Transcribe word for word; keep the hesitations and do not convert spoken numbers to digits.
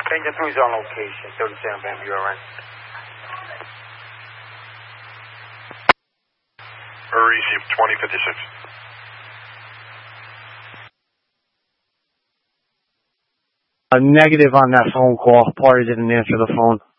Ranger three's on location, thirty-seven Van Buren. Receive twenty fifty-six. A negative on that phone call. Party didn't answer the phone.